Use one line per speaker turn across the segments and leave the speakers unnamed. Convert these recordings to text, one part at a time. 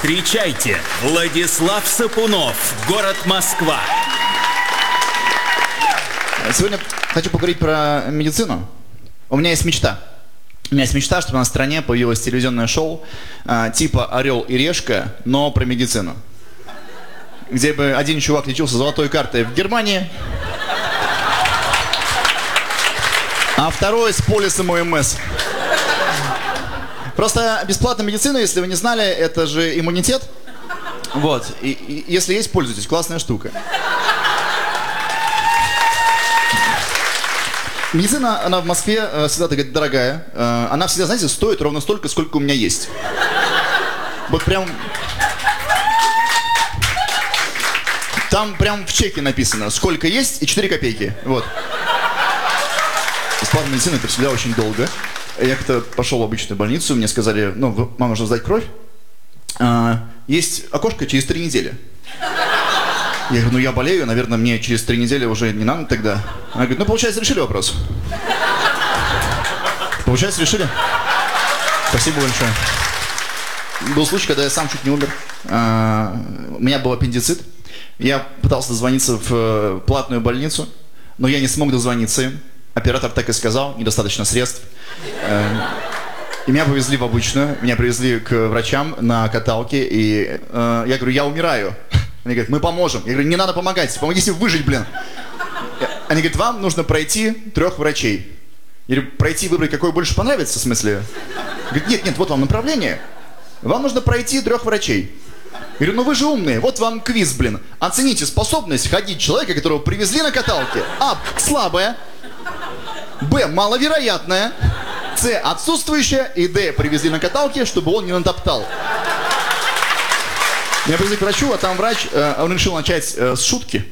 Встречайте, Владислав Сапунов, город Москва.
Сегодня хочу поговорить про медицину. У меня есть мечта. У меня есть мечта, чтобы на стране появилось телевизионное шоу типа «Орел и решка», но про медицину. Где бы один чувак лечился золотой картой в Германии, а второй с полисом ОМС. Просто бесплатная медицина, если вы не знали, это же иммунитет. Вот. И если есть, пользуйтесь. Классная штука. Медицина, она в Москве всегда такая дорогая. Она всегда, знаете, стоит ровно столько, сколько у меня есть. Вот прям... Там прям в чеке написано, сколько есть и 4 копейки. Вот. Бесплатная медицина — это всегда очень долго. Я как-то пошел в обычную больницу, мне сказали, ну, вам нужно сдать кровь. Есть окошко через 3 недели. Я говорю, ну я болею, наверное, мне через 3 недели уже не надо тогда. Она говорит, ну, получается, решили вопрос. Получается, решили? Спасибо большое. Был случай, когда я сам чуть не умер. У меня был аппендицит. Я пытался дозвониться в платную больницу, но я не смог дозвониться им. Оператор так и сказал, недостаточно средств. И меня повезли в обычную, меня привезли к врачам на каталке, и я говорю, я умираю. Они говорят, мы поможем. Я говорю, не надо помогать, помогите выжить, блин. Они говорят, вам нужно пройти 3 врачей. Я говорю, пройти, выбрать, какой больше понравится, в смысле? Говорит, нет, вот вам направление. Вам нужно пройти 3 врачей. Я говорю, ну вы же умные, вот вам квиз, блин. Оцените способность ходить человека, которого привезли на каталке. А, слабая. Б, маловероятная. С, отсутствующая. И Д, привезли на каталке, чтобы он не натоптал. Меня привезли к врачу, а там врач, он решил начать с шутки.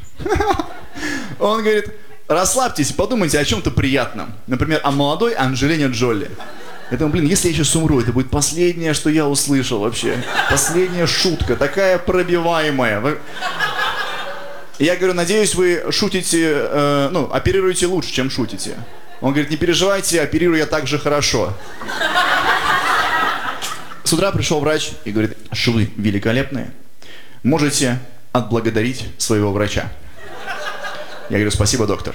Он говорит, расслабьтесь, подумайте о чем-то приятном. Например, о молодой Анджелине Джоли. Я думаю, блин, если я сейчас умру, это будет последнее, что я услышал вообще. Последняя шутка, такая пробиваемая. Я говорю, надеюсь, вы шутите, оперируете лучше, чем шутите. Он говорит, не переживайте, оперирую я так же хорошо. С утра пришел врач и говорит, швы великолепные. Можете отблагодарить своего врача. Я говорю, спасибо, доктор.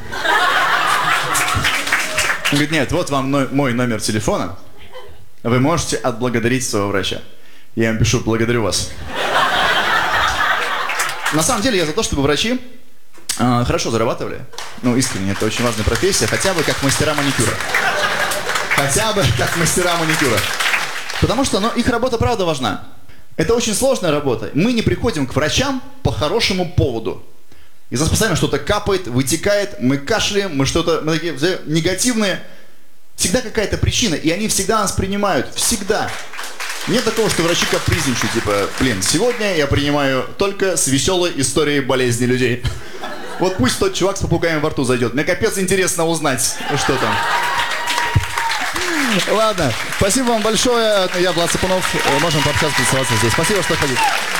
Он говорит, нет, вот вам мой номер телефона. Вы можете отблагодарить своего врача. Я ему пишу, благодарю вас. На самом деле я за то, чтобы врачи хорошо зарабатывали. Ну, искренне, это очень важная профессия. Хотя бы как мастера маникюра. Хотя бы как мастера маникюра. Потому что их работа правда важна. Это очень сложная работа. Мы не приходим к врачам по хорошему поводу. Из нас постоянно что-то капает, вытекает, мы кашляем, мы такие негативные. Всегда какая-то причина, и они всегда нас принимают. Всегда. Нет такого, что врачи капризничают, типа, блин, сегодня я принимаю только с веселой историей болезни людей. Вот пусть тот чувак с попугаем во рту зайдет. Мне капец интересно узнать, что там. Ладно, спасибо вам большое. Я Влад Сапунов. Можем пообщаться, тусоваться здесь. Спасибо, что ходите.